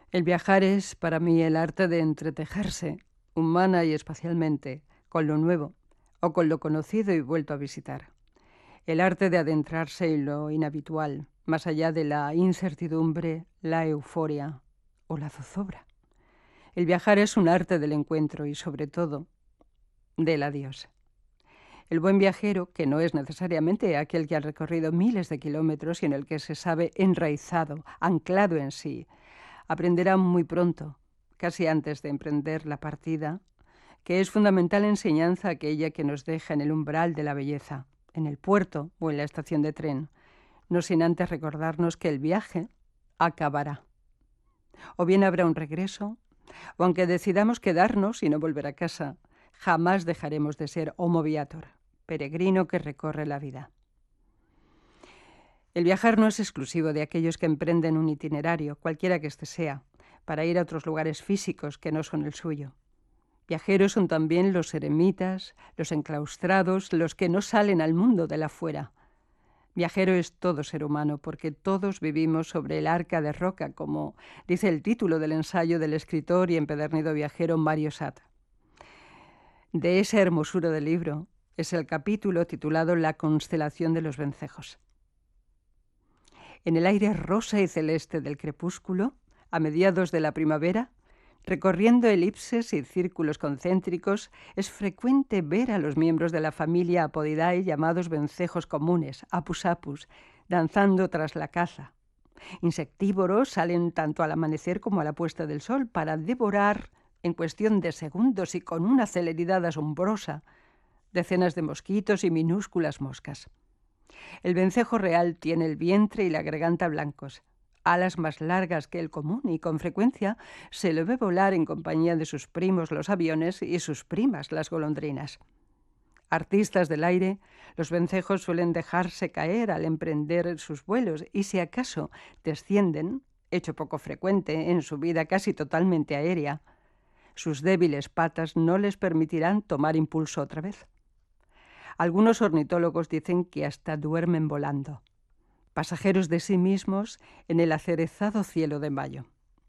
El viajar es para mí el arte de entretejerse, humana y espacialmente, con lo nuevo o con lo conocido y vuelto a visitar. El arte de adentrarse en lo inhabitual, más allá de la incertidumbre, la euforia o la zozobra. El viajar es un arte del encuentro y, sobre todo, del adiós. El buen viajero, que no es necesariamente aquel que ha recorrido miles de kilómetros y en el que se sabe enraizado, anclado en sí, aprenderá muy pronto, casi antes de emprender la partida, que es fundamental enseñanza aquella que nos deja en el umbral de la belleza, en el puerto o en la estación de tren, no sin antes recordarnos que el viaje acabará. O bien habrá un regreso, o aunque decidamos quedarnos y no volver a casa, jamás dejaremos de ser homo viator, peregrino que recorre la vida. El viajar no es exclusivo de aquellos que emprenden un itinerario, cualquiera que éste sea, para ir a otros lugares físicos que no son el suyo. Viajeros son también los eremitas, los enclaustrados, los que no salen al mundo de la fuera. Viajero es todo ser humano, porque todos vivimos sobre el arca de roca, como dice el título del ensayo del escritor y empedernido viajero Mario Sad. De esa hermosura del libro es el capítulo titulado La constelación de los vencejos. En el aire rosa y celeste del crepúsculo, a mediados de la primavera, recorriendo elipses y círculos concéntricos, es frecuente ver a los miembros de la familia Apodidae llamados vencejos comunes, apus apus, danzando tras la caza. Insectívoros salen tanto al amanecer como a la puesta del sol para devorar, en cuestión de segundos y con una celeridad asombrosa, decenas de mosquitos y minúsculas moscas. El vencejo real tiene el vientre y la garganta blancos, alas más largas que el común y con frecuencia se le ve volar en compañía de sus primos los aviones y sus primas las golondrinas. Artistas del aire, los vencejos suelen dejarse caer al emprender sus vuelos y si acaso descienden, hecho poco frecuente en su vida casi totalmente aérea, sus débiles patas no les permitirán tomar impulso otra vez. Algunos ornitólogos dicen que hasta duermen volando, pasajeros de sí mismos en el acerezado cielo de mayo.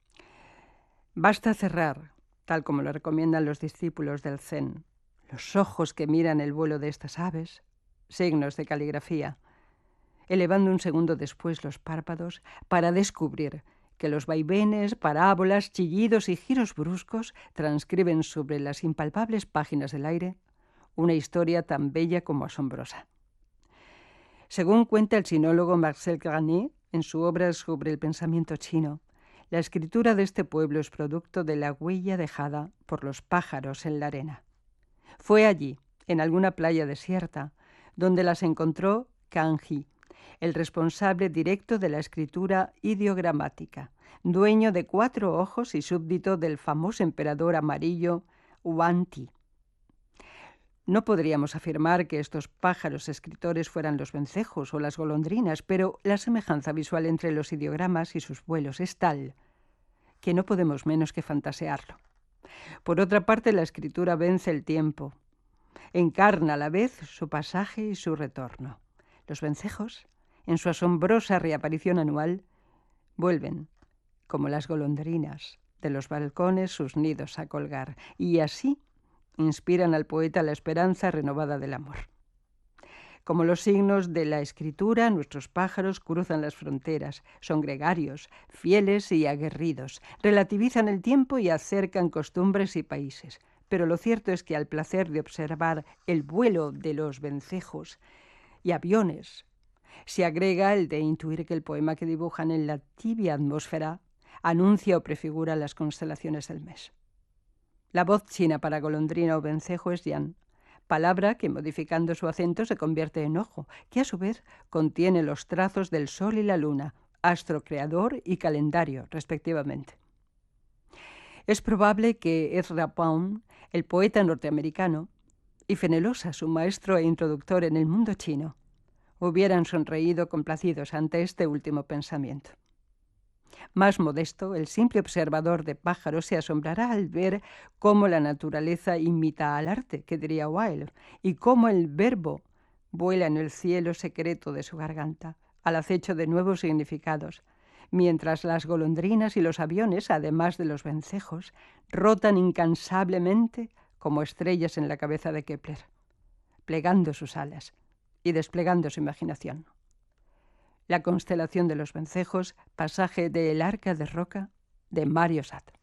Basta cerrar, tal como lo recomiendan los discípulos del Zen, los ojos que miran el vuelo de estas aves, signos de caligrafía, elevando un segundo después los párpados para descubrir que los vaivenes, parábolas, chillidos y giros bruscos transcriben sobre las impalpables páginas del aire una historia tan bella como asombrosa. Según cuenta el sinólogo Marcel Granier en su obra sobre el pensamiento chino, la escritura de este pueblo es producto de la huella dejada por los pájaros en la arena. Fue allí, en alguna playa desierta, donde las encontró Kanji, el responsable directo de la escritura ideogramática, dueño de 4 ojos y súbdito del famoso emperador amarillo Huan Ti. No podríamos afirmar que estos pájaros escritores fueran los vencejos o las golondrinas, pero la semejanza visual entre los ideogramas y sus vuelos es tal que no podemos menos que fantasearlo. Por otra parte, la escritura vence el tiempo, encarna a la vez su pasaje y su retorno. Los vencejos, en su asombrosa reaparición anual, vuelven, como las golondrinas, de los balcones sus nidos a colgar, y así inspiran al poeta la esperanza renovada del amor. Como los signos de la escritura, nuestros pájaros cruzan las fronteras, son gregarios, fieles y aguerridos, relativizan el tiempo y acercan costumbres y países. Pero lo cierto es que al placer de observar el vuelo de los vencejos y aviones, se agrega el de intuir que el poema que dibujan en la tibia atmósfera anuncia o prefigura las constelaciones del mes. La voz china para golondrina o vencejo es yan, palabra que modificando su acento se convierte en ojo, que a su vez contiene los trazos del sol y la luna, astro creador y calendario, respectivamente. Es probable que Ezra Pound, el poeta norteamericano, y Fenellosa, su maestro e introductor en el mundo chino, hubieran sonreído complacidos ante este último pensamiento. Más modesto, el simple observador de pájaros se asombrará al ver cómo la naturaleza imita al arte, que diría Wilde, y cómo el verbo vuela en el cielo secreto de su garganta, al acecho de nuevos significados, mientras las golondrinas y los aviones, además de los vencejos, rotan incansablemente como estrellas en la cabeza de Kepler, plegando sus alas y desplegando su imaginación. La constelación de los vencejos, pasaje de El Arca de Roca, de Mario Sad.